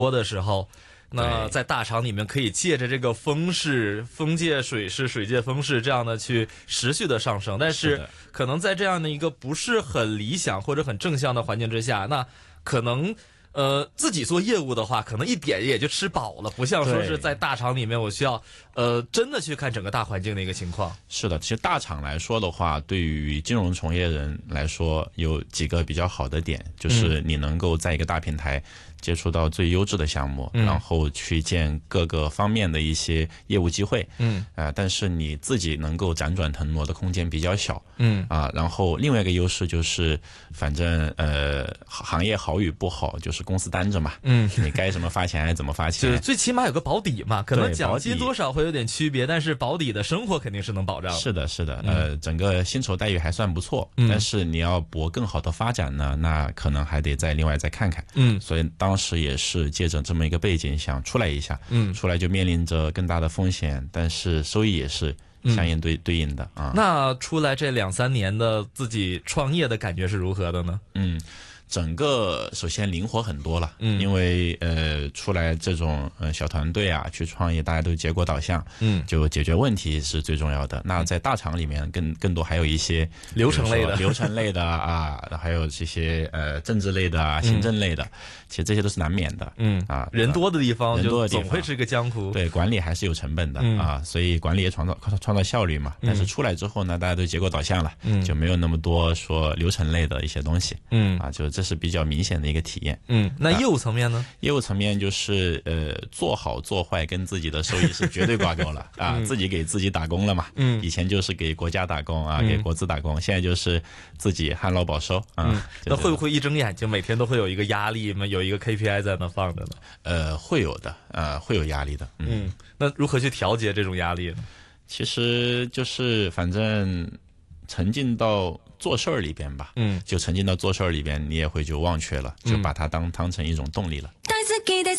多的时候，那在大厂里面可以借着这个风势、风借水势、水借风势这样的去持续的上升，但是可能在这样的一个不是很理想或者很正向的环境之下，那可能自己做业务的话，可能一点也就吃饱了，不像说是在大厂里面我需要真的去看整个大环境的一个情况。 是的，其实大厂来说的话，对于金融从业人来说，有几个比较好的点，就是你能够在一个大平台接触到最优质的项目，然后去见各个方面的一些业务机会，但是你自己能够辗转腾挪的空间比较小，然后另外一个优势就是，反正行业好与不好，就是公司担着嘛，你该怎么发钱怎么发钱， 就最起码有个保底嘛，可能奖金多少会有点区别，但是保底的生活肯定是能保障的。 是的，是的，整个薪酬待遇还算不错，但是你要博更好的发展呢，那可能还得另外再看看，所以当时也是借着这么一个背景想出来一下，出来就面临着更大的风险，但是收益也是相应对应的啊。 那出来这2-3年的自己创业的感觉是如何的呢？ 整个首先灵活很多了，因为出来这种小团队啊去创业，大家都结果导向，就解决问题是最重要的。那在大厂里面更多还有一些流程类的啊，还有这些政治类的啊、行政类的，其实这些都是难免的， 人多的地方就总会是个江湖， 对，管理还是有成本的啊，所以管理也创造效率嘛。但是出来之后呢，大家都结果导向了，就没有那么多说流程类的一些东西，就这是比较明显的一个体验。 那业务层面呢？ 业务层面就是做好做坏跟自己的收益是绝对挂钩了啊，自己给自己打工了嘛。以前就是给国家打工啊，给国资打工，现在就是自己旱涝保收啊。 那会不会一睁眼睛每天都会有一个压力吗？有一个 KPI 在那放着呢？ 会有的，会有压力的。 那如何去调节这种压力呢？ 其实就是反正沉浸到做事儿里边吧，就沉浸到做事儿里边，你也会就忘却了，就把它当成一种动力了。